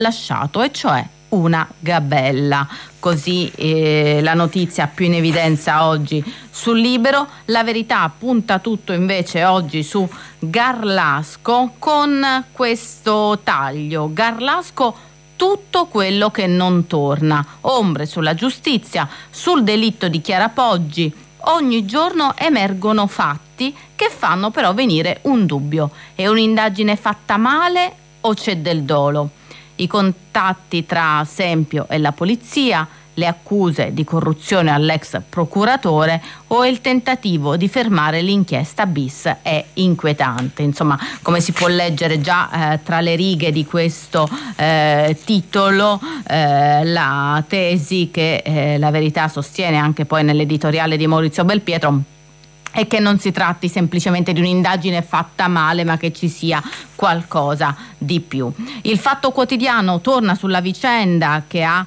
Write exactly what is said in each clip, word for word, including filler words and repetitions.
lasciato, e cioè una gabella. Così eh, la notizia più in evidenza oggi sul Libero. La Verità punta tutto invece oggi su Garlasco con questo taglio: Garlasco, tutto quello che non torna, ombre sulla giustizia, sul delitto di Chiara Poggi. Ogni giorno emergono fatti che fanno però venire un dubbio: è un'indagine fatta male o c'è del dolo? I contatti tra Sempio e la polizia, le accuse di corruzione all'ex procuratore o il tentativo di fermare l'inchiesta bis è inquietante. Insomma, come si può leggere già eh, tra le righe di questo eh, titolo, eh, la tesi che eh, La Verità sostiene anche poi nell'editoriale di Maurizio Belpietro è che non si tratti semplicemente di un'indagine fatta male, ma che ci sia qualcosa di più. Il Fatto Quotidiano torna sulla vicenda che ha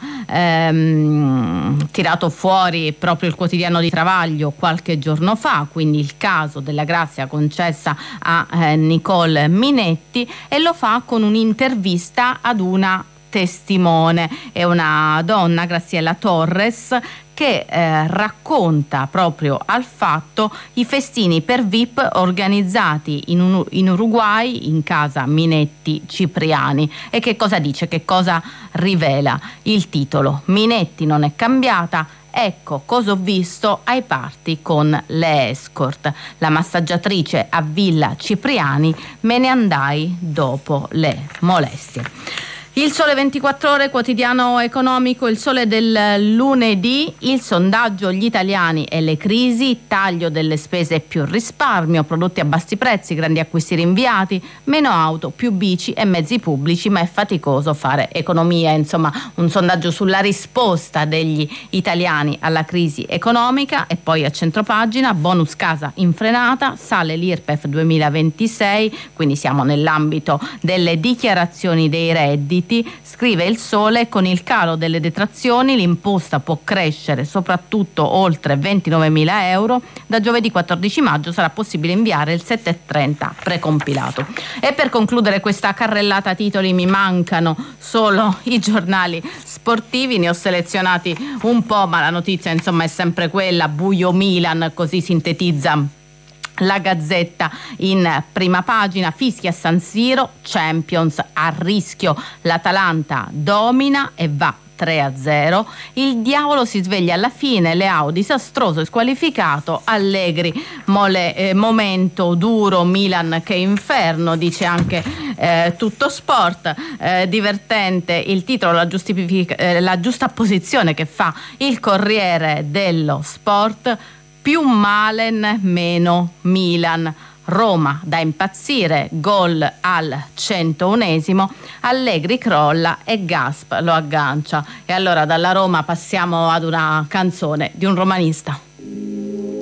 ehm, tirato fuori proprio il Quotidiano di Travaglio qualche giorno fa, quindi il caso della grazia concessa a eh, Nicole Minetti, e lo fa con un'intervista ad una testimone. È una donna, Graziella Torres, che eh, racconta proprio al Fatto i festini per V I P organizzati in, un, in Uruguay in casa Minetti Cipriani. E che cosa dice? Che cosa rivela il titolo? Minetti non è cambiata. Ecco cosa ho visto ai party con le escort. La massaggiatrice a Villa Cipriani, me ne andai dopo le molestie. Il Sole ventiquattro Ore, quotidiano economico, il Sole del lunedì, il sondaggio: gli italiani e le crisi, taglio delle spese e più risparmio, prodotti a bassi prezzi, grandi acquisti rinviati, meno auto, più bici e mezzi pubblici, ma è faticoso fare economia. Insomma, un sondaggio sulla risposta degli italiani alla crisi economica. E poi a centropagina: bonus casa in frenata, sale l'I R P E F duemilaventisei, quindi siamo nell'ambito delle dichiarazioni dei redditi. Scrive il Sole: con il calo delle detrazioni l'imposta può crescere soprattutto oltre ventinovemila euro. Da giovedì quattordici maggio sarà possibile inviare il sette e trenta precompilato. E per concludere questa carrellata titoli mi mancano solo i giornali sportivi. Ne ho selezionati un po', ma la notizia insomma è sempre quella: buio Milan, così sintetizza la Gazzetta in prima pagina. Fischi a San Siro, Champions a rischio, l'Atalanta domina e va tre a zero. Il diavolo si sveglia alla fine, Leao disastroso e squalificato, Allegri mole, eh, momento duro, Milan che inferno, dice anche eh, Tutto Sport. Eh, divertente il titolo, la, giustific- eh, la giusta posizione che fa il Corriere dello Sport: più Malen, meno Milan. Roma da impazzire, gol al centounesimo, Allegri crolla e Gasp lo aggancia. E allora dalla Roma passiamo ad una canzone di un romanista.